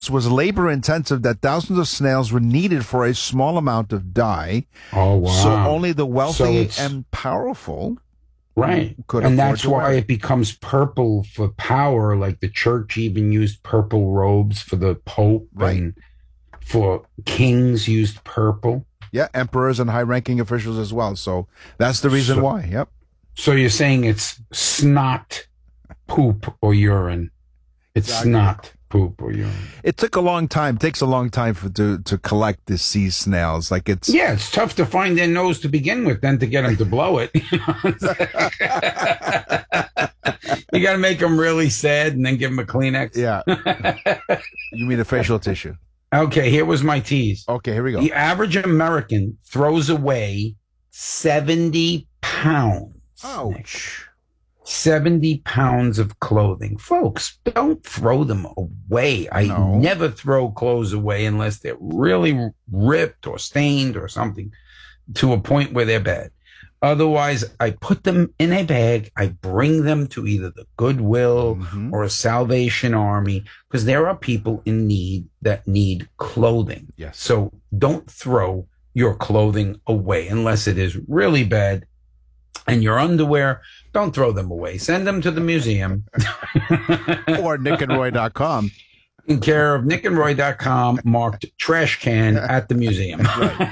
was labor intensive that thousands of snails were needed for a small amount of dye. Oh, wow. So only the wealthy and powerful could and afford that's to why wear it becomes purple for power. Like the church even used purple robes for the Pope, and for kings used purple. Yeah, emperors and high-ranking officials as well. So that's the reason why. Yep. So you're saying it's snot, poop, or urine? It's snot, poop, or urine. It took a long time. It takes a long time to collect the sea snails. Like it's tough to find their nose to begin with, then to get them to blow it. You got to make them really sad and then give them a Kleenex. Yeah. You mean a facial tissue? Okay, here was my tease. Okay, here we go. The average American throws away 70 pounds. Ouch. 70 pounds of clothing. Folks, don't throw them away. I never throw clothes away unless they're really ripped or stained or something to a point where they're bad. Otherwise, I put them in a bag. I bring them to either the Goodwill or a Salvation Army, because there are people in need that need clothing. Yes. So don't throw your clothing away unless it is really bad. And your underwear, don't throw them away. Send them to the museum. Or nickandroy.com. In care of nickandroy.com, marked trash can at the museum.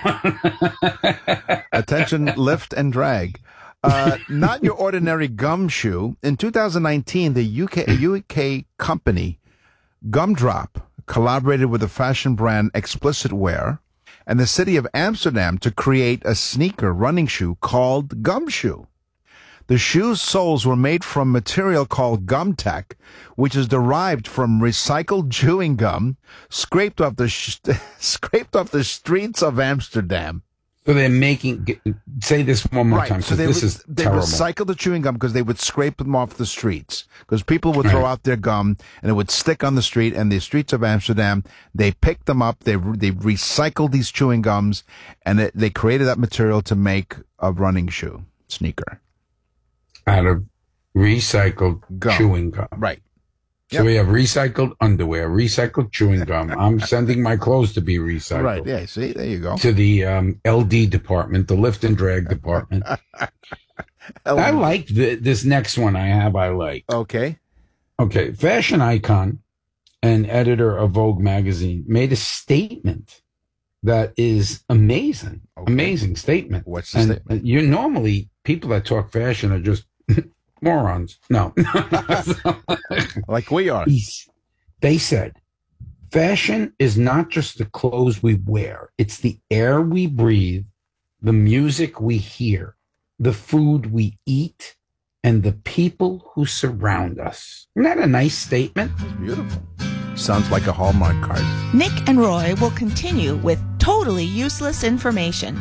Attention, lift and drag. Not your ordinary gumshoe. In 2019, the UK company Gumdrop collaborated with the fashion brand Explicit Wear and the city of Amsterdam to create a sneaker running shoe called Gumshoe. The shoe's soles were made from material called Gumtech, which is derived from recycled chewing gum scraped off the streets of Amsterdam. So they're making. Say this one more time, because this is terrible. They recycled the chewing gum because they would scrape them off the streets. Because people would throw out their gum and it would stick on the street. And the streets of Amsterdam, they picked them up. They recycled these chewing gums, and they created that material to make a running shoe sneaker out of recycled chewing gum. Right. So we have recycled underwear, recycled chewing gum. I'm sending my clothes to be recycled. Right. Yeah. See, there you go. To the LD department, the lift and drag department. I like this next one I like. Okay. Fashion icon and editor of Vogue magazine made a statement that is amazing. Okay. Amazing statement. What's the statement? Normally, people that talk fashion are just morons. No. Like we are. They said, fashion is not just the clothes we wear. It's the air we breathe, the music we hear, the food we eat, and the people who surround us. Isn't that a nice statement? It's beautiful. Sounds like a Hallmark card. Nick and Roy will continue with totally useless information.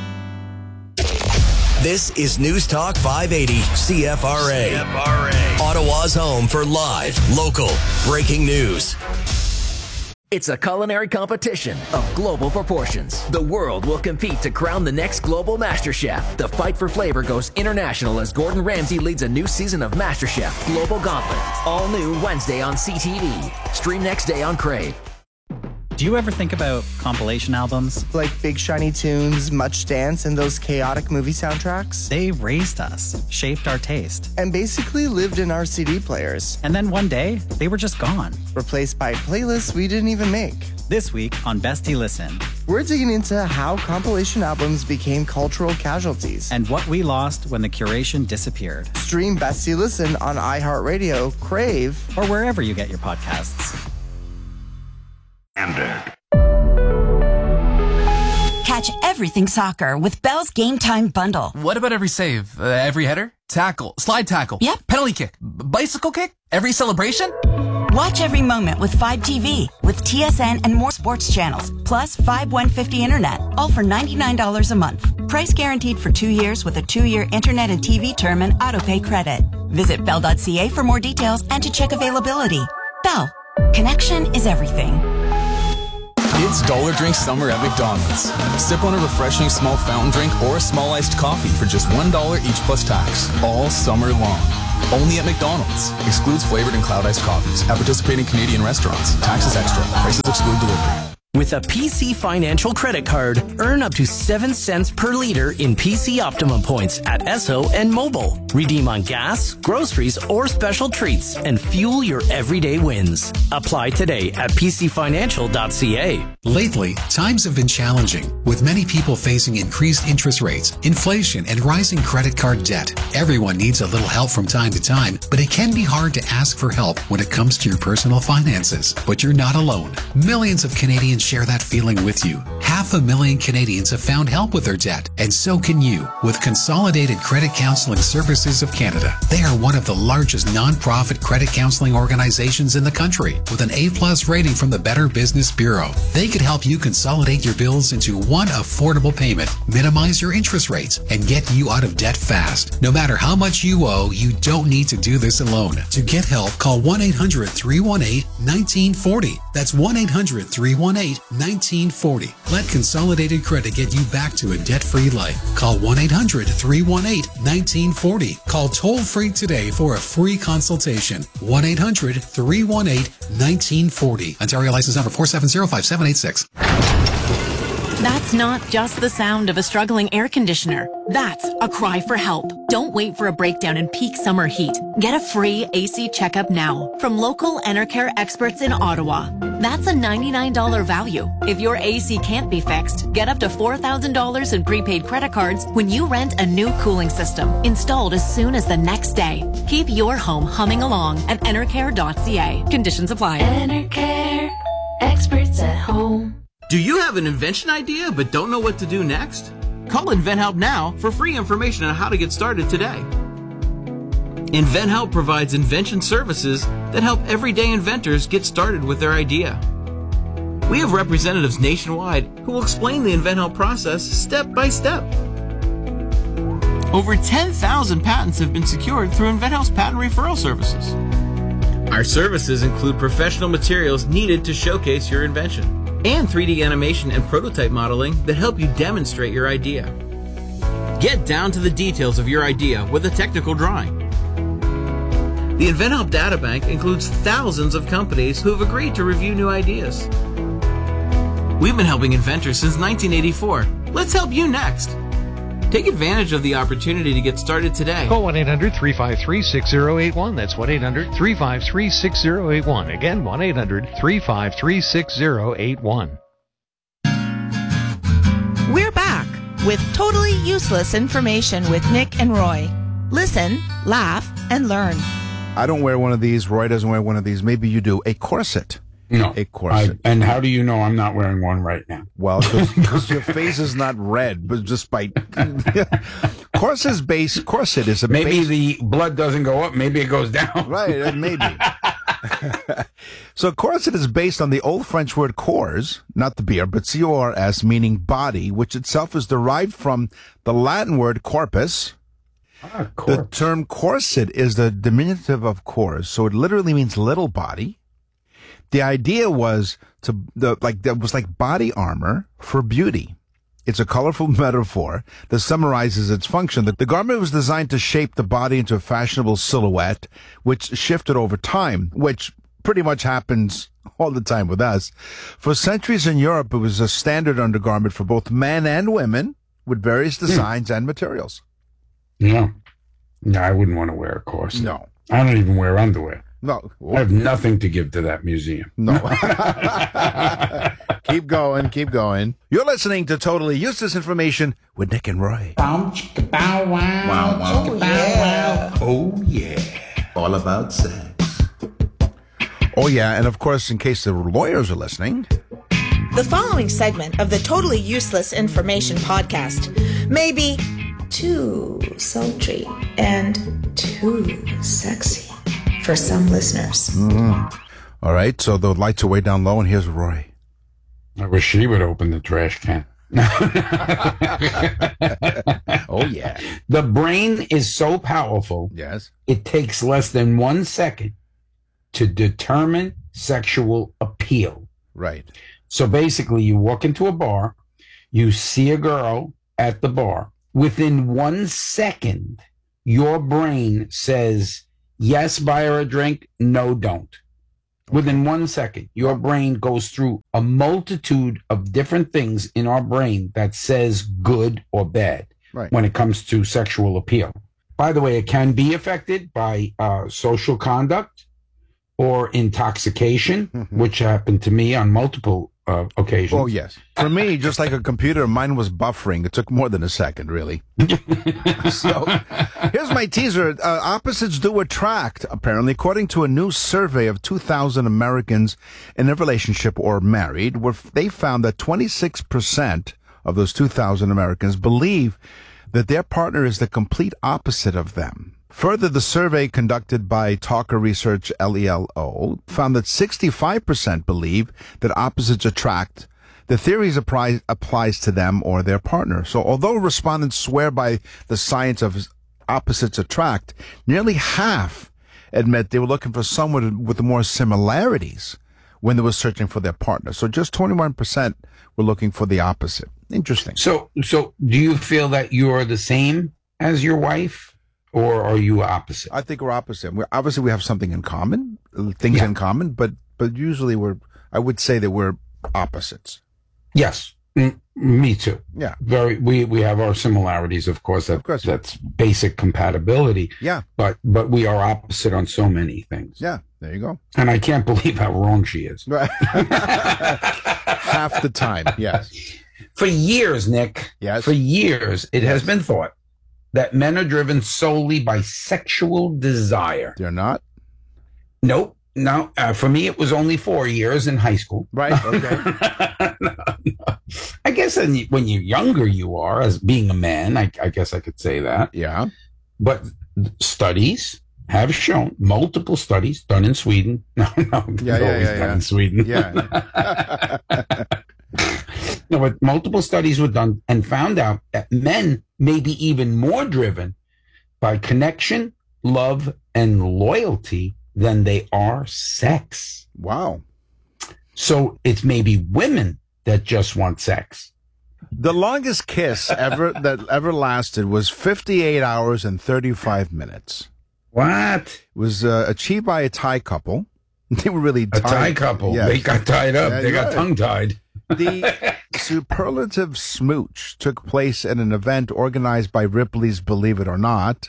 This is News Talk 580 CFRA. Ottawa's home for live, local, breaking news. It's a culinary competition of global proportions. The world will compete to crown the next global MasterChef. The fight for flavor goes international as Gordon Ramsay leads a new season of MasterChef Global Gauntlet. All new Wednesday on CTV. Stream next day on Crave. Do you ever think about compilation albums? Like Big Shiny Tunes, Much Dance, and those chaotic movie soundtracks? They raised us, shaped our taste, and basically lived in our CD players. And then one day, they were just gone. Replaced by playlists we didn't even make. This week on Bestie Listen, we're digging into how compilation albums became cultural casualties. And what we lost when the curation disappeared. Stream Bestie Listen on iHeartRadio, Crave, or wherever you get your podcasts. Catch everything soccer with Bell's Game Time Bundle. What about every save? Every header? Tackle? Slide tackle? Yep. Penalty kick? Bicycle kick? Every celebration? Watch every moment with Fibe TV with TSN and more sports channels, plus Fibe 150 Internet, all for $99 a month. Price guaranteed for 2 years with a 2-year internet and TV term and autopay credit. Visit bell.ca for more details and to check availability. Bell. Connection is everything. It's Dollar Drink Summer at McDonald's. Sip on a refreshing small fountain drink or a small iced coffee for just $1 each plus tax, all summer long. Only at McDonald's. Excludes flavored and cloud iced coffees. At participating Canadian restaurants. Taxes extra. Prices exclude delivery. With a PC Financial credit card, earn up to 7 cents per liter in PC Optimum points at Esso and Mobile. Redeem on gas, groceries, or special treats and fuel your everyday wins. Apply today at pcfinancial.ca. Lately, times have been challenging, with many people facing increased interest rates, inflation, and rising credit card debt. Everyone needs a little help from time to time, but it can be hard to ask for help when it comes to your personal finances. But you're not alone. Millions of Canadians share that feeling with you. 500,000 Canadians have found help with their debt, and so can you with Consolidated Credit Counseling Services of Canada. They are one of the largest non-profit credit counseling organizations in the country with an A+ rating from the Better Business Bureau. They could help you consolidate your bills into one affordable payment, minimize your interest rates, and get you out of debt fast. No matter how much you owe, you don't need to do this alone. To get help, call 1-800-318-1940. That's 1-800-318-1940. Let Consolidated Credit get you back to a debt-free life. Call 1-800-318-1940. Call toll-free today for a free consultation. 1-800-318-1940. Ontario license number 4705786. That's not just the sound of a struggling air conditioner. That's a cry for help. Don't wait for a breakdown in peak summer heat. Get a free AC checkup now from local Enercare experts in Ottawa. That's a $99 value. If your AC can't be fixed, get up to $4,000 in prepaid credit cards when you rent a new cooling system installed as soon as the next day. Keep your home humming along at enercare.ca. Conditions apply. Enercare, experts at home. Do you have an invention idea but don't know what to do next? Call InventHelp now for free information on how to get started today. InventHelp provides invention services that help everyday inventors get started with their idea. We have representatives nationwide who will explain the InventHelp process step by step. Over 10,000 patents have been secured through InventHelp's patent referral services. Our services include professional materials needed to showcase your invention, and 3D animation and prototype modeling that help you demonstrate your idea. Get down to the details of your idea with a technical drawing. The InventHelp Databank includes thousands of companies who have agreed to review new ideas. We've been helping inventors since 1984. Let's help you next. Take advantage of the opportunity to get started today. Call 1-800-353-6081. That's 1-800-353-6081. Again, 1-800-353-6081. We're back with totally useless information with Nick and Roy. Listen, laugh, and learn. I don't wear one of these. Roy doesn't wear one of these. Maybe you do. A corset. No. A corset. And how do you know I'm not wearing one right now? Well, because your face is not red, but just by... Corset is a Maybe base... the blood doesn't go up. Maybe it goes down. Right, maybe. So corset is based on the old French word corps, not the beer, but C-O-R-S, meaning body, which itself is derived from the Latin word corpus. The term corset is the diminutive of corps, so it literally means little body. The idea was that was like body armor for beauty. It's a colorful metaphor that summarizes its function. The garment was designed to shape the body into a fashionable silhouette, which shifted over time, which pretty much happens all the time with us. For centuries in Europe, it was a standard undergarment for both men and women with various designs and materials. No, I wouldn't want to wear a corset. No. I don't even wear underwear. No. I have nothing to give to that museum. No. Keep going. You're listening to Totally Useless Information with Nick and Roy. Bow, bow, wow. Wow. Oh, yeah. All about sex. Oh, yeah. And of course, in case the lawyers are listening... The following segment of the Totally Useless Information podcast may be too sultry and too sexy for some listeners. Mm-hmm. All right, so the lights are way down low, and here's Roy. I wish she would open the trash can. Oh, yeah. The brain is so powerful. Yes. It takes less than 1 second to determine sexual appeal. Right. So basically, you walk into a bar, you see a girl at the bar. Within 1 second, your brain says, Yes, buy her a drink. No, don't. Within 1 second, your brain goes through a multitude of different things in our brain that says good or bad when it comes to sexual appeal. By the way, it can be affected by social conduct or intoxication, which happened to me on multiple occasions. Oh, yes. For me, just like a computer, mine was buffering. It took more than a second, really. So here's my teaser. Opposites do attract, apparently, according to a new survey of 2,000 Americans in a relationship or married, where they found that 26% of those 2,000 Americans believe that their partner is the complete opposite of them. Further, the survey conducted by Talker Research, LELO, found that 65% believe that opposites attract. The theory applies to them or their partner. So although respondents swear by the science of opposites attract, nearly half admit they were looking for someone with more similarities when they were searching for their partner. So just 21% were looking for the opposite. Interesting. So do you feel that you're the same as your wife? Or are you opposite? I think we're opposite. Obviously, we have something in common, things in common, but usually I would say that we're opposites. Yes, me too. Yeah. We have our similarities, of course. That's basic compatibility. Yeah. But we are opposite on so many things. Yeah, there you go. And I can't believe how wrong she is. Right. Half the time, yes. For years, Nick. Yes. For years, it has been thought that men are driven solely by sexual desire. They're not? Nope. No. For me, it was only 4 years in high school. Right. Okay. No. I guess when you're younger, you are, as being a man. I guess I could say that. Yeah. But studies have shown, multiple studies done in Sweden. No. Done in Sweden. Yeah. No, but multiple studies were done and found out that men may be even more driven by connection, love, and loyalty than they are sex. Wow. So it's maybe women that just want sex. The longest kiss that ever lasted was 58 hours and 35 minutes. What? It was achieved by a Thai couple. They were really tied. A Thai couple. Yes. They got tied up. Yeah, they got tongue-tied. The superlative smooch took place at an event organized by Ripley's Believe It or Not,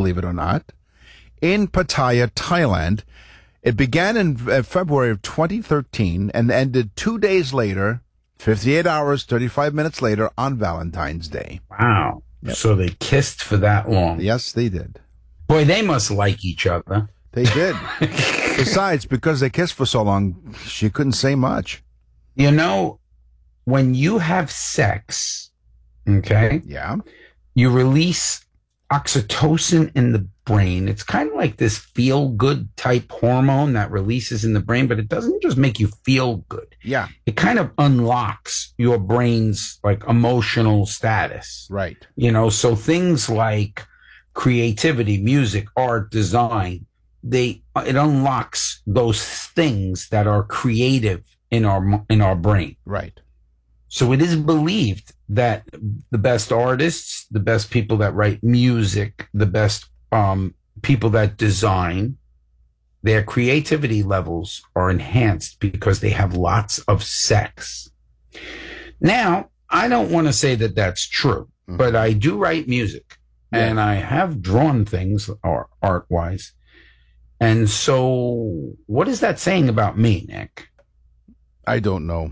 in Pattaya, Thailand. It began in February of 2013 and ended 2 days later, 58 hours, 35 minutes later, on Valentine's Day. Wow. Yep. So they kissed for that long. Yes, they did. Boy, they must like each other. They did. Besides, because they kissed for so long, she couldn't say much. You know, when you have sex, okay? Yeah. You release oxytocin in the brain. It's kind of like this feel-good type hormone that releases in the brain, but it doesn't just make you feel good. Yeah. It kind of unlocks your brain's like emotional status. Right. You know, so things like creativity, music, art, design, it unlocks those things that are creative in our brain. Right. So it is believed that the best artists, the best people that write music, the best people that design, their creativity levels are enhanced because they have lots of sex. Now, I don't want to say that that's true, but I do write music and I have drawn things art-wise. And so what is that saying about me, Nick? I don't know.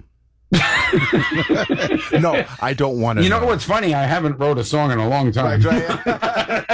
No, I don't want to. You know what's funny? I haven't wrote a song in a long time. Right.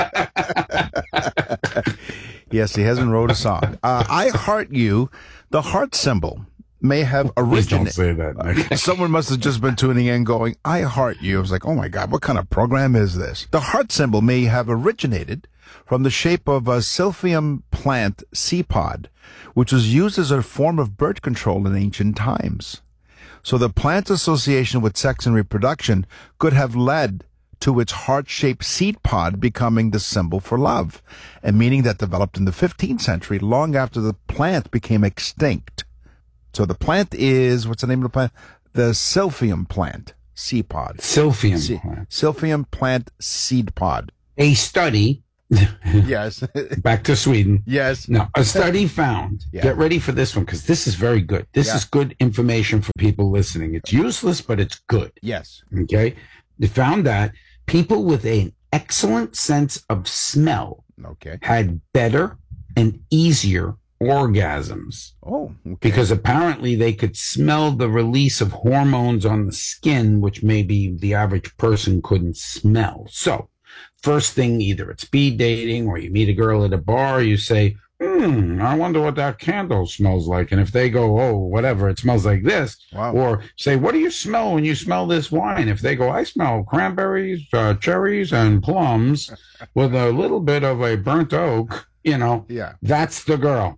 Yes, he hasn't wrote a song. I Heart You, the heart symbol, may have originated. Don't say that, Nick. Someone must have just been tuning in going, I heart you. I was like, oh my God, what kind of program is this? The heart symbol may have originated from the shape of a silphium plant seed pod, which was used as a form of birth control in ancient times. So the plant's association with sex and reproduction could have led to its heart-shaped seed pod becoming the symbol for love, a meaning that developed in the 15th century, long after the plant became extinct. So the plant is, what's the name of the plant? The silphium plant seed pod. Silphium plant. Silphium plant seed pod. A study Yes. Back to Sweden. Yes. Now, a study found, get ready for this one, because this is very good. This is good information for people listening. It's useless, but it's good. Yes. Okay. They found that people with an excellent sense of smell had better and easier orgasms. Oh, okay. Because apparently they could smell the release of hormones on the skin, which maybe the average person couldn't smell. So, first thing, either it's speed dating or you meet a girl at a bar, you say, I wonder what that candle smells like. And if they go, oh, whatever, it smells like this. Wow. Or say, what do you smell when you smell this wine? If they go, I smell cranberries, cherries, and plums with a little bit of a burnt oak, that's the girl.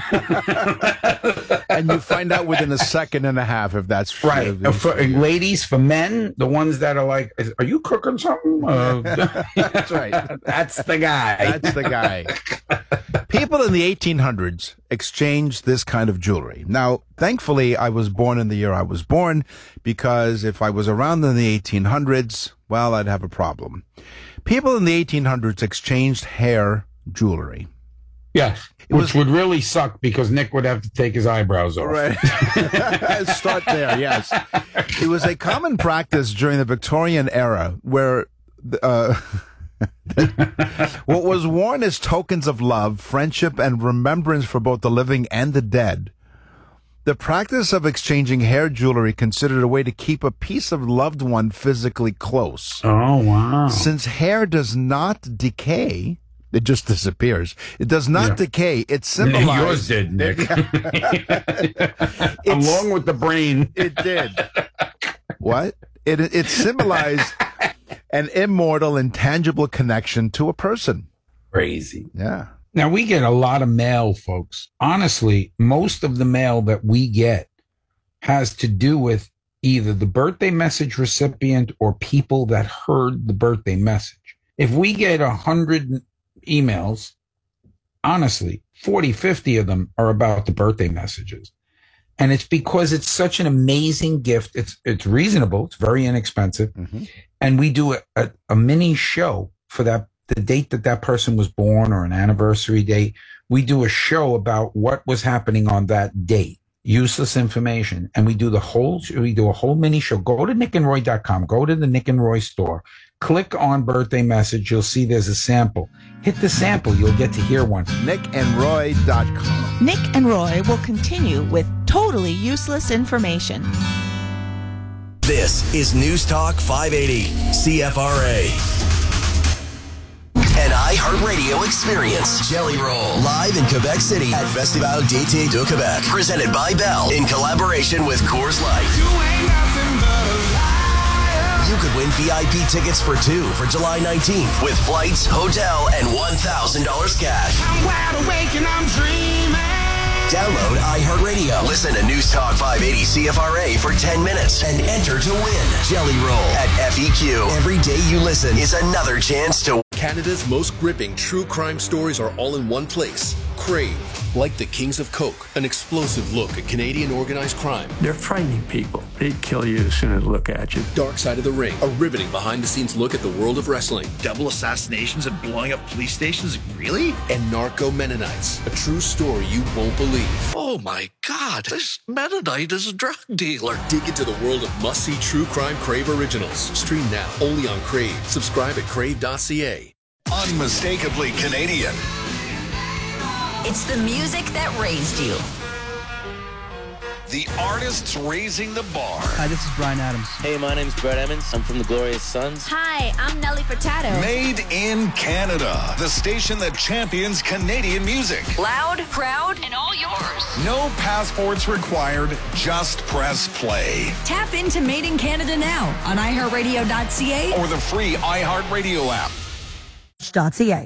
And you find out within a second and a half if that's true. Right. For ladies, for men, the ones that are like, are you cooking something? That's right. That's the guy. That's the guy. People in the 1800s exchanged this kind of jewelry. Now, thankfully, I was born in the year I was born, because if I was around in the 1800s, well, I'd have a problem. People in the 1800s exchanged hair jewelry. Yes, which would really suck because Nick would have to take his eyebrows off. Right. Start there, yes. It was a common practice during the Victorian era where what was worn as tokens of love, friendship, and remembrance for both the living and the dead. The practice of exchanging hair jewelry considered a way to keep a piece of loved one physically close. Oh, wow. Since hair does not decay, it just disappears. It does not decay. It symbolizes... Yours did, Nick. Along with the brain. It did. What? It symbolized an immortal, intangible connection to a person. Crazy. Yeah. Now, we get a lot of mail, folks. Honestly, most of the mail that we get has to do with either the birthday message recipient or people that heard the birthday message. If we get 100 emails, honestly, 40, 50 of them are about the birthday messages. And it's because it's such an amazing gift. It's reasonable. It's very inexpensive. Mm-hmm. And we do a mini show for the date that person was born, or an anniversary date. We do a show about what was happening on that date. Useless information. And we do a whole mini show. Go to nickandroy.com. Go to the Nick and Roy store. Click on birthday message. You'll see there's a sample. Hit the sample. You'll get to hear one. nickandroy.com. Nick and Roy will continue with totally useless information. This is News Talk 580, CFRA. An iHeartRadio experience. Jelly Roll. Live in Quebec City at Festival d'été de Québec. Presented by Bell in collaboration with Coors Light. You could win VIP tickets for 2 for July 19th with flights, hotel, and $1,000 cash. I'm wide awake and I'm dreaming. Download iHeartRadio. Listen to News Talk 580 CFRA for 10 minutes and enter to win. Jelly Roll at FEQ. Every day you listen is another chance to... Canada's most gripping true crime stories are all in one place. Crave. Like the Kings of Coke, an explosive look at Canadian organized crime. They're frightening people. They'd kill you as soon as they look at you. Dark Side of the Ring, a riveting behind-the-scenes look at the world of wrestling. Double assassinations and blowing up police stations? Really? And Narco Mennonites, a true story you won't believe. Oh my God, this Mennonite is a drug dealer. Dig into the world of must-see true crime Crave originals. Stream now, only on Crave. Subscribe at crave.ca. Unmistakably Canadian. It's the music that raised you. The artists raising the bar. Hi, this is Bryan Adams. Hey, my name's Brett Emmons. I'm from the Glorious Sons. Hi, I'm Nelly Furtado. Made in Canada. The station that champions Canadian music. Loud, proud, and all yours. No passports required. Just press play. Tap into Made in Canada now on iHeartRadio.ca or the free iHeartRadio app. .ca.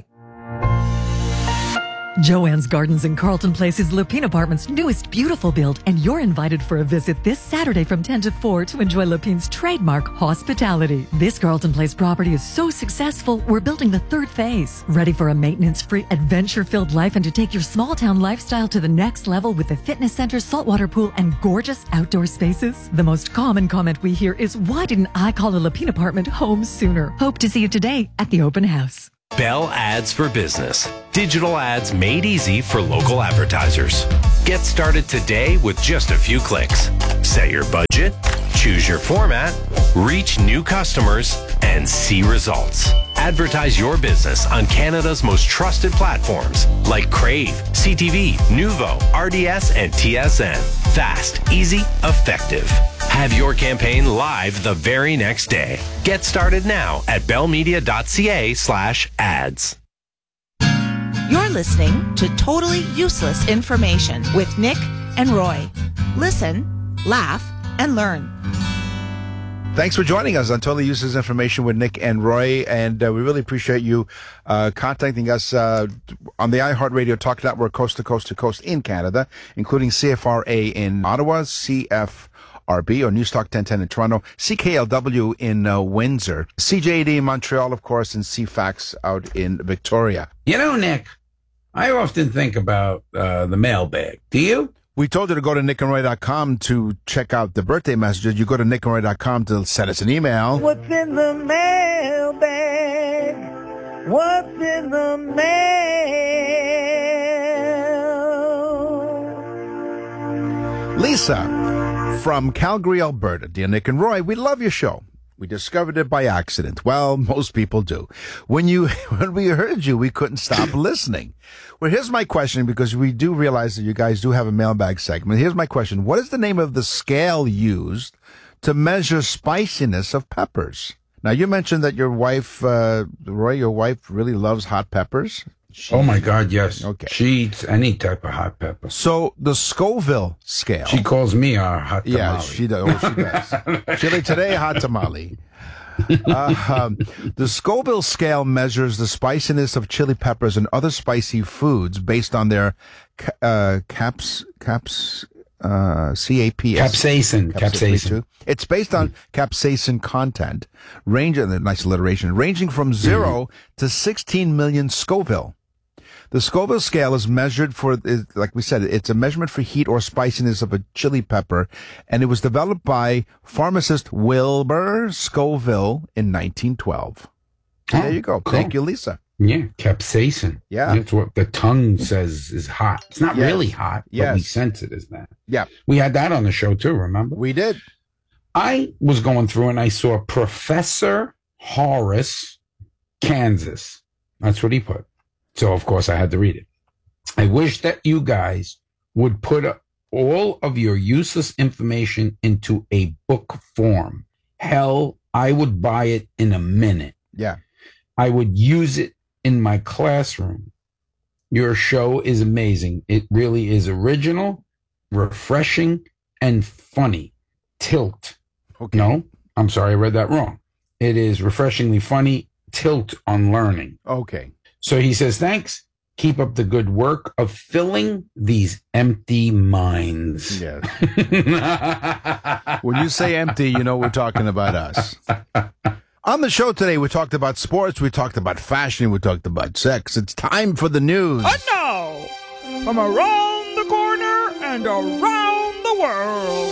Joanne's Gardens in Carlton Place is Lapine Apartments' newest beautiful build, and you're invited for a visit this Saturday from 10 to 4 to enjoy Lapine's trademark hospitality. This Carlton Place property is so successful, we're building the third phase. Ready for a maintenance-free, adventure-filled life and to take your small-town lifestyle to the next level with a fitness center, saltwater pool, and gorgeous outdoor spaces? The most common comment we hear is, why didn't I call a Lapine apartment home sooner? Hope to see you today at the open house. Bell Ads for Business. Digital ads made easy for local advertisers. Get started today with just a few clicks. Set your budget, choose your format, reach new customers, and see results. Advertise your business on Canada's most trusted platforms like Crave, CTV, Nuvo, RDS, and TSN. Fast, easy, effective. Have your campaign live the very next day. Get started now at bellmedia.ca/ads. You're listening to Totally Useless Information with Nick and Roy. Listen, laugh, and learn. Thanks for joining us on Totally Useless Information with Nick and Roy, and we really appreciate you contacting us on the iHeartRadio Talk Network, coast to coast in Canada, including CFRA in Ottawa, CFRB or Newstalk 1010 in Toronto, CKLW in Windsor, CJAD in Montreal, of course, and CFAX out in Victoria. You know, Nick, I often think about the mailbag. Do you? We told you to go to nickandroy.com to check out the birthday messages. You go to nickandroy.com to send us an email. What's in the mailbag? What's in the mail? Lisa from Calgary, Alberta. Dear Nick and Roy, we love your show. We discovered it by accident. Well, most people do. When we heard you, we couldn't stop listening. Well, here's my question, because we do realize that you guys do have a mailbag segment. Here's my question. What is the name of the scale used to measure spiciness of peppers? Now, you mentioned that your wife, Roy, your wife really loves hot peppers. Oh, my God, yes. Okay. She eats any type of hot pepper. So the Scoville scale. She calls me our hot tamale. Yeah, she does. Oh, she does. Chili today, hot tamale. The Scoville scale measures the spiciness of chili peppers and other spicy foods based on their capsaicin. It's based on capsaicin content, nice alliteration, ranging from 0 to 16 million Scoville. The Scoville scale is measured for, like we said, it's a measurement for heat or spiciness of a chili pepper, and it was developed by pharmacist Wilbur Scoville in 1912. Oh, there you go. Cool. Thank you, Lisa. Yeah, capsaicin. Yeah. That's what the tongue says is hot. It's not really hot, but we sense it as that. Yeah. We had that on the show too, remember? We did. I was going through and I saw Professor Horace, Kansas. That's what he put. So, of course, I had to read it. I wish that you guys would put all of your useless information into a book form. Hell, I would buy it in a minute. Yeah. I would use it in my classroom. Your show is amazing. It really is original, refreshing, and funny. Tilt. Okay. No, I'm sorry, I read that wrong. It is refreshingly funny. Tilt on learning. Okay. So he says, thanks. Keep up the good work of filling these empty minds. Yes. When you say empty, you know we're talking about us. On the show today, we talked about sports, we talked about fashion, we talked about sex. It's time for the news. And now, from around the corner and around the world,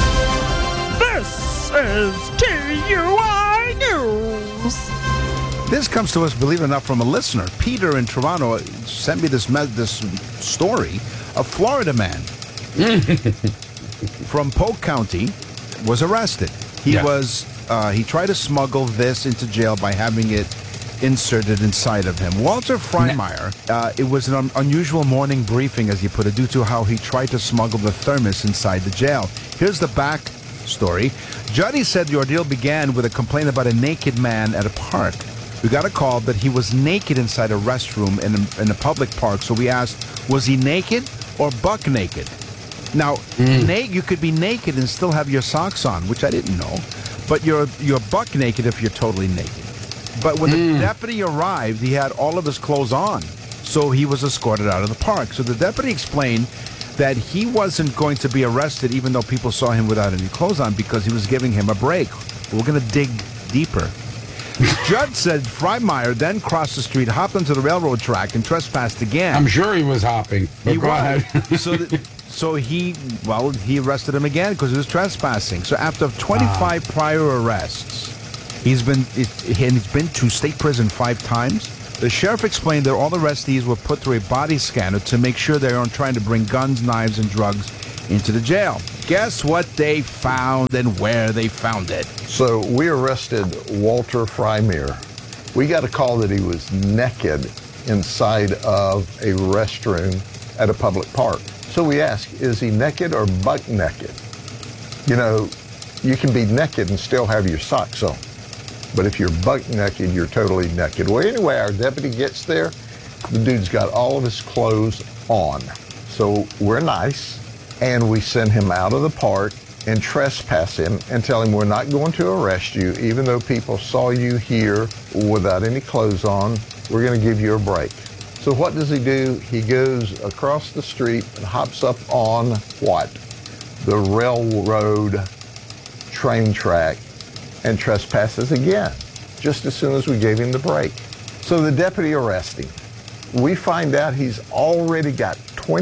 this is TUI News. This comes to us, believe it or not, from a listener. Peter in Toronto sent me this story. A Florida man from Polk County was arrested. He tried to smuggle this into jail by having it inserted inside of him. Walter Freimeyer, it was an unusual morning briefing, as he put it, due to how he tried to smuggle the thermos inside the jail. Here's the back story. Juddy said the ordeal began with a complaint about a naked man at a park. We got a call that he was naked inside a restroom in a public park, so we asked, was he naked or buck naked? Now, you could be naked and still have your socks on, which I didn't know, but you're buck naked if you're totally naked. But when the deputy arrived, he had all of his clothes on, so he was escorted out of the park. So the deputy explained that he wasn't going to be arrested even though people saw him without any clothes on because he was giving him a break. We're going to dig deeper. Judge said Freimeyer then crossed the street, hopped onto the railroad track, and trespassed again. I'm sure he was hopping. He was. So he arrested him again because he was trespassing. So after 25 prior arrests, he's been to state prison 5 times, The sheriff explained that all arrestees were put through a body scanner to make sure they aren't trying to bring guns, knives, and drugs into the jail. Guess what they found and where they found it? So we arrested Walter Frymere. We got a call that he was naked inside of a restroom at a public park. So we asked, is he naked or buck naked? You know, you can be naked and still have your socks on. But if you're buck naked, you're totally naked. Well, anyway, our deputy gets there. The dude's got all of his clothes on. So we're nice, and we send him out of the park and trespass him and tell him we're not going to arrest you, even though people saw you here without any clothes on. We're going to give you a break. So what does he do? He goes across the street and hops up on what? The railroad train track and trespasses again, just as soon as we gave him the break. So the deputy arrests him. We find out he's already got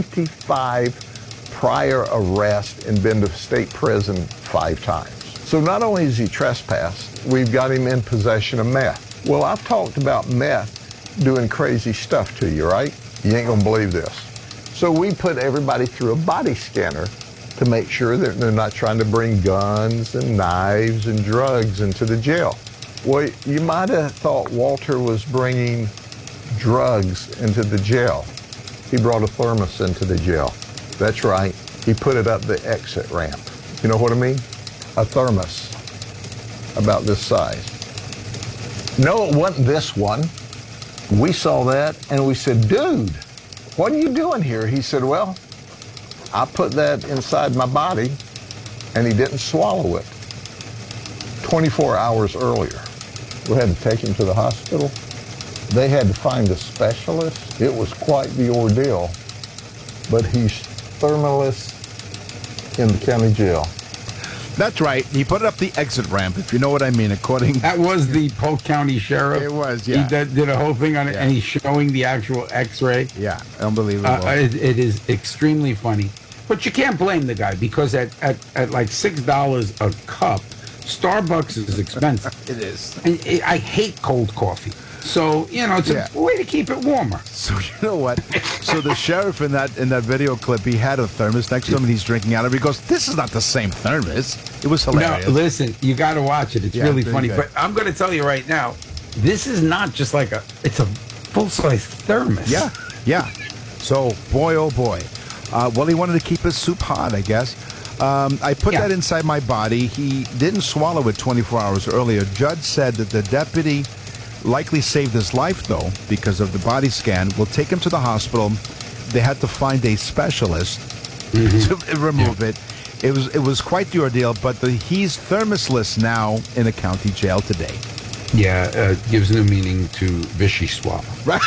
25 prior arrests and been to state prison 5 times. So not only is he trespassed, we've got him in possession of meth. Well, I've talked about meth doing crazy stuff to you, right? You ain't gonna believe this. So we put everybody through a body scanner to make sure that they're not trying to bring guns and knives and drugs into the jail. Well, you might have thought Walter was bringing drugs into the jail. He brought a thermos into the jail. That's right. He put it up the exit ramp. You know what I mean? A thermos about this size. No, it wasn't this one. We saw that and we said, dude, what are you doing here? He said, well, I put that inside my body, and he didn't swallow it. 24 hours earlier, we had to take him to the hospital. They had to find a specialist. It was quite the ordeal, but he's thermaless in the county jail. That's right. He put it up the exit ramp, if you know what I mean, according... That was the Polk County Sheriff. It was, yeah. He did a whole thing on it, and he's showing the actual X-ray. Yeah, unbelievable. It is extremely funny. But you can't blame the guy, because at like $6 a cup, Starbucks is expensive. It is. And I hate cold coffee. So, you know, it's a way to keep it warmer. So, you know what? So the sheriff in that video clip, he had a thermos next to him and he's drinking out of it. He goes, this is not the same thermos. It was hilarious. No, listen, you got to watch it. It's really funny. good. But I'm going to tell you right now, this is not just like it's a full-size thermos. Yeah, yeah. So, boy, oh boy. Well, he wanted to keep his soup hot, I guess. I put that inside my body. He didn't swallow it 24 hours earlier. Judge said that the deputy likely saved his life, though, because of the body scan. We'll take him to the hospital. They had to find a specialist to remove it. It was quite the ordeal, but he's thermosless now in a county jail today. Yeah, gives new meaning to Vichy swap. Right.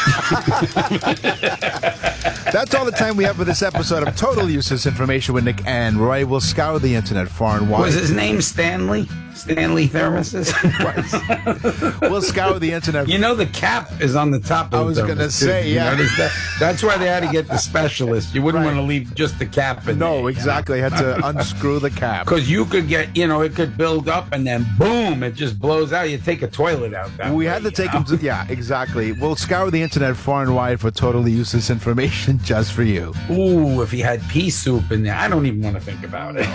That's all the time we have for this episode of Total Useless Information with Nick and Roy. We'll scour the internet far and wide. Was his name Stanley? Stanley Thermoses? We'll scour the internet. You know the cap is on the top of the I was going to say, yeah. That? That's why they had to get the specialist. You wouldn't want to leave just the cap in there. No, exactly. Had to unscrew the cap. Because you could get, it could build up and then boom, it just blows out. You take a toilet out that way. We had to take him to, yeah, exactly. We'll scour the internet far and wide for totally useless information just for you. Ooh, if he had pea soup in there, I don't even want to think about it.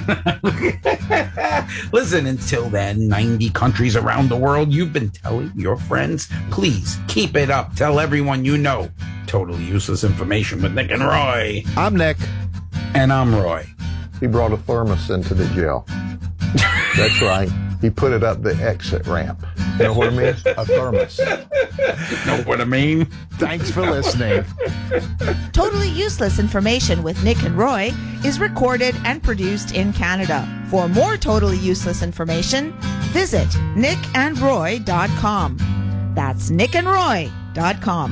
Listen, until then, 90 countries around the world, you've been telling your friends, please keep it up. Tell everyone you know. Totally useless information with Nick and Roy. I'm Nick. And I'm Roy. He brought a thermos into the jail. That's right. He put it up the exit ramp. You know what I mean? A thermos. Know what I mean? Thanks for listening. Totally Useless Information with Nick and Roy is recorded and produced in Canada. For more totally useless information, visit nickandroy.com. That's nickandroy.com.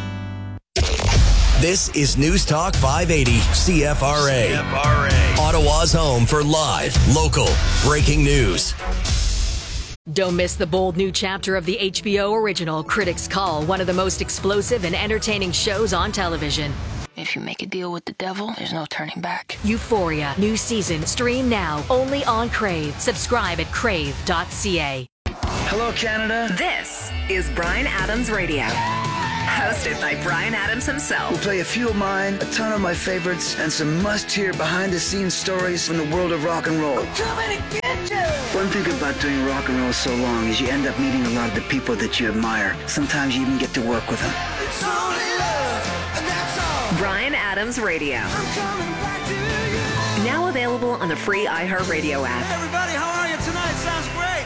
This is News Talk 580 CFRA. Ottawa's home for live, local, breaking news. Don't miss the bold new chapter of the HBO original Critics' Call, one of the most explosive and entertaining shows on television. If you make a deal with the devil, there's no turning back. Euphoria, new season, stream now, only on Crave. Subscribe at crave.ca. Hello, Canada. This is Bryan Adams Radio. Hosted by Bryan Adams himself. We'll play a few of mine, a ton of my favorites, and some must-hear behind-the-scenes stories from the world of rock and roll. I'm coming to get you! One thing about doing rock and roll so long is you end up meeting a lot of the people that you admire. Sometimes you even get to work with them. It's only love, and that's all. Bryan Adams Radio. I'm coming back to you. Now available on the free iHeartRadio app. Hey everybody, how are you tonight? Sounds great.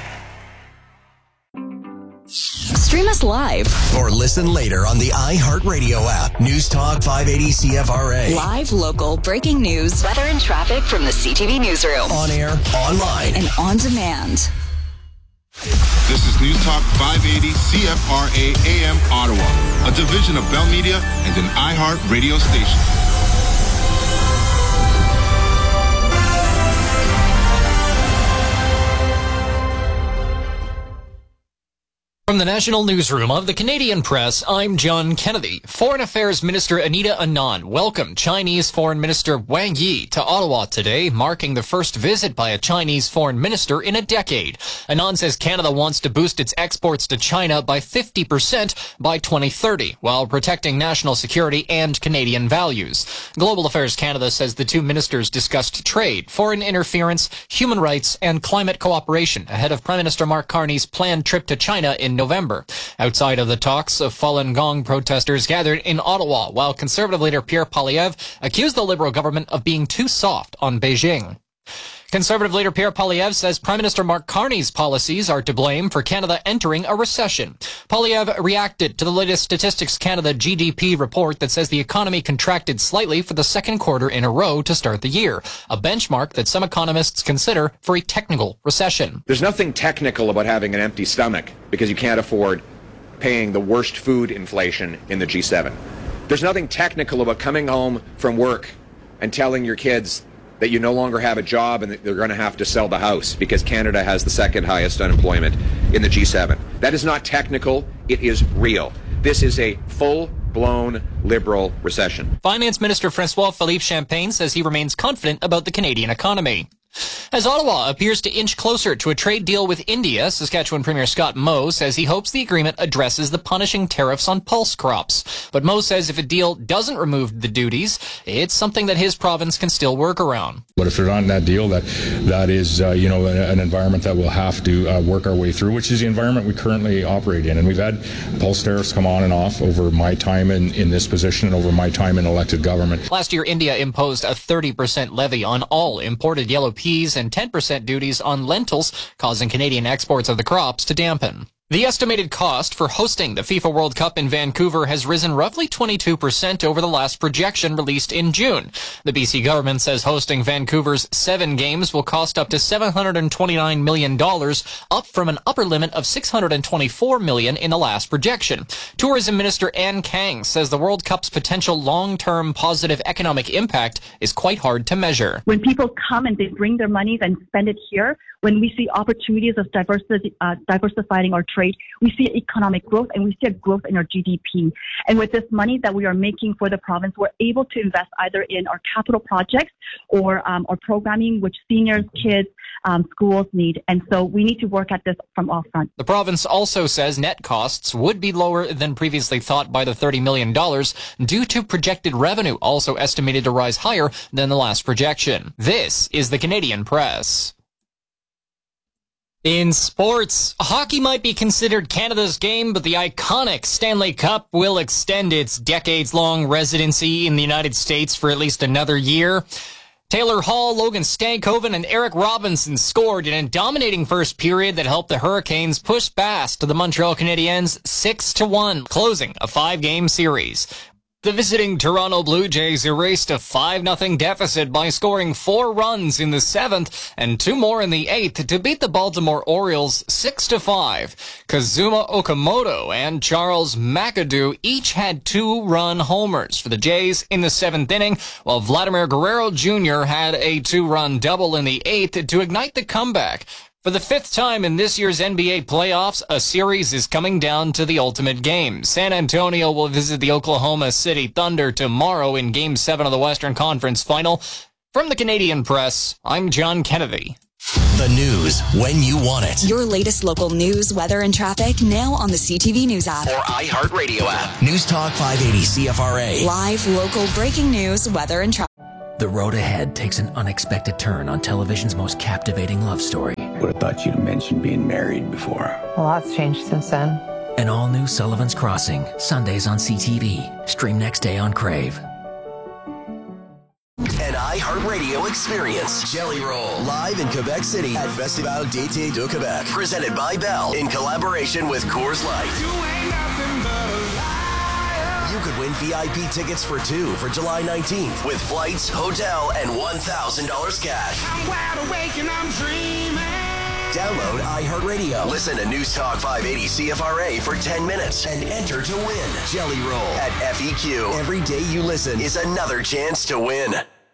Stream us live or listen later on the iHeartRadio app. News Talk 580 CFRA. Live, local, breaking news, Weather and traffic from the CTV newsroom. On air, online, and on demand. This is News Talk 580 CFRA AM Ottawa, a division of Bell Media and an iHeartRadio station. From the National Newsroom of the Canadian Press, I'm John Kennedy. Foreign Affairs Minister Anita Anand welcomed Chinese Foreign Minister Wang Yi to Ottawa today, marking the first visit by a Chinese foreign minister in a decade. Anand says Canada wants to boost its exports to China by 50% by 2030, while protecting national security and Canadian values. Global Affairs Canada says the two ministers discussed trade, foreign interference, human rights, and climate cooperation ahead of Prime Minister Mark Carney's planned trip to China in November. Outside of the talks, Falun Gong protesters gathered in Ottawa, while Conservative leader Pierre Poilievre accused the Liberal government of being too soft on Beijing. Conservative leader Pierre Poilievre says Prime Minister Mark Carney's policies are to blame for Canada entering a recession. Poilievre reacted to the latest Statistics Canada GDP report that says the economy contracted slightly for the second quarter in a row to start the year, a benchmark that some economists consider for a technical recession. There's nothing technical about having an empty stomach because you can't afford paying the worst food inflation in the G7. There's nothing technical about coming home from work and telling your kids that you no longer have a job and that they're going to have to sell the house because Canada has the second highest unemployment in the G7. That is not technical, it is real. This is a full-blown Liberal recession. Finance Minister François-Philippe Champagne says he remains confident about the Canadian economy. As Ottawa appears to inch closer to a trade deal with India, Saskatchewan Premier Scott Moe says he hopes the agreement addresses the punishing tariffs on pulse crops. But Moe says if a deal doesn't remove the duties, it's something that his province can still work around. But if they're not in that deal, that is an environment that we'll have to work our way through, which is the environment we currently operate in. And we've had pulse tariffs come on and off over my time in this position and over my time in elected government. Last year, India imposed a 30% levy on all imported yellow peas and 10% duties on lentils, causing Canadian exports of the crops to dampen. The estimated cost for hosting the FIFA World Cup in Vancouver has risen roughly 22% over the last projection released in June. The BC government says hosting Vancouver's 7 games will cost up to $729 million, up from an upper limit of $624 million in the last projection. Tourism Minister Anne Kang says the World Cup's potential long-term positive economic impact is quite hard to measure. When people come and they bring their money and spend it here, when we see opportunities of diversifying our trade, we see economic growth and we see a growth in our GDP. And with this money that we are making for the province, we're able to invest either in our capital projects or our programming, which seniors, kids, schools need. And so we need to work at this from all fronts. The province also says net costs would be lower than previously thought by the $30 million due to projected revenue also estimated to rise higher than the last projection. This is the Canadian Press. In sports, hockey might be considered Canada's game, but the iconic Stanley Cup will extend its decades-long residency in the United States for at least another year. Taylor Hall, Logan Stankoven, and Eric Robinson scored in a dominating first period that helped the Hurricanes push past the Montreal Canadiens 6-1, closing a 5-game series. The visiting Toronto Blue Jays erased a 5-0 deficit by scoring 4 runs in the 7th and 2 more in the 8th to beat the Baltimore Orioles 6-5. Kazuma Okamoto and Charles McAdoo each had 2-run homers for the Jays in the 7th inning, while Vladimir Guerrero Jr. had a 2-run double in the 8th to ignite the comeback. For the 5th time in this year's NBA playoffs, a series is coming down to the ultimate game. San Antonio will visit the Oklahoma City Thunder tomorrow in Game 7 of the Western Conference Final. From the Canadian Press, I'm John Kennedy. The news when you want it. Your latest local news, weather, and traffic now on the CTV News app. Or iHeartRadio app. News Talk 580 CFRA. Live, local, breaking news, weather, and traffic. The road ahead takes an unexpected turn on television's most captivating love story. Would have thought you'd mentioned being married before. A lot's changed since then. An all-new Sullivan's Crossing, Sundays on CTV. Stream next day on Crave. An iHeartRadio experience. Jelly Roll. Live in Quebec City at Festival d'été de Québec. Presented by Bell in collaboration with Coors Light. You could win VIP tickets for two for July 19th with flights, hotel, and $1,000 cash. I'm wide awake and I'm dreaming. Download iHeartRadio. Listen to News Talk 580 CFRA for 10 minutes and enter to win. Jelly Roll at FEQ. Every day you listen is another chance to win.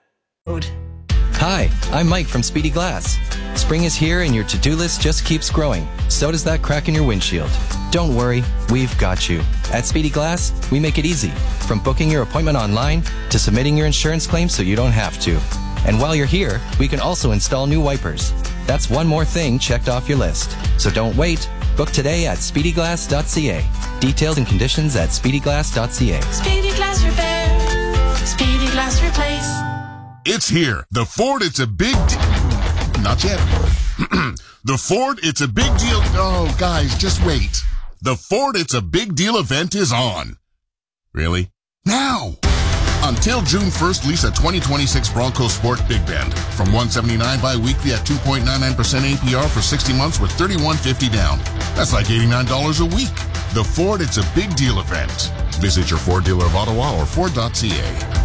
Hi, I'm Mike from Speedy Glass. Spring is here and your to-do list just keeps growing. So does that crack in your windshield. Don't worry, we've got you. At Speedy Glass, we make it easy. From booking your appointment online to submitting your insurance claim so you don't have to. And while you're here, we can also install new wipers. That's one more thing checked off your list. So don't wait. Book today at speedyglass.ca. Details and conditions at speedyglass.ca. Speedy Glass Repair. Speedy Glass Replace. It's here. The Ford It's a Big Not yet. The Ford It's a Big Deal. Oh, guys, just wait. The Ford It's a Big Deal event is on. Really? Now! Until June 1st, lease a 2026 Bronco Sport Big Bend from $179 bi-weekly at 2.99% APR for 60 months with $31.50 down. That's like $89 a week. The Ford It's a Big Deal event. Visit your Ford dealer of Ottawa or Ford.ca.